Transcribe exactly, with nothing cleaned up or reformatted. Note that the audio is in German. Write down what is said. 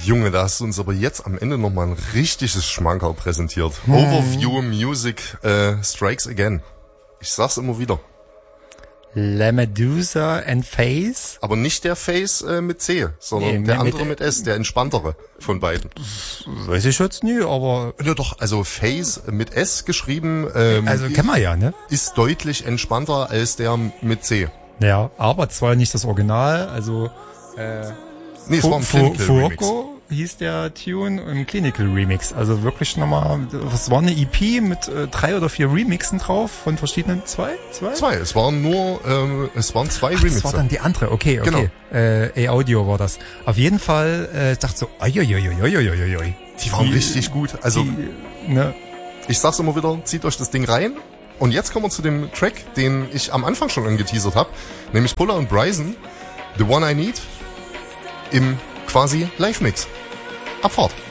Junge, da hast du uns aber jetzt am Ende nochmal ein richtiges Schmankerl präsentiert. Hm. Overview Music äh, Strikes Again. Ich sag's immer wieder. LaMedusa and Face. Aber nicht der Face äh, mit C, sondern nee, der andere mit, mit S, der entspanntere von beiden. Weiß ich jetzt nie, aber... Ja doch, also Face mit S geschrieben, ähm, also kennen wir ja, ne? Ist deutlich entspannter als der mit C. Ja, aber zwar nicht das Original, also... Äh, nee, es war ein Clinical Remix. Hieß der Tune im Clinical Remix. Also wirklich nochmal, was war eine E P mit äh, drei oder vier Remixen drauf von verschiedenen, zwei? Zwei? Zwei, es waren nur, ähm, es waren zwei Ach, Remixes. Das war dann die andere, okay, okay. Genau. Äh, A-Audio war das. Auf jeden Fall, äh, ich dachte so, oi. Die waren die, richtig gut. Also, die, ne? Ich sag's immer wieder, zieht euch das Ding rein. Und jetzt kommen wir zu dem Track, den ich am Anfang schon angeteasert habe, nämlich Puller und Bryson, The One I Need, im quasi Live-Mix. Abfahrt.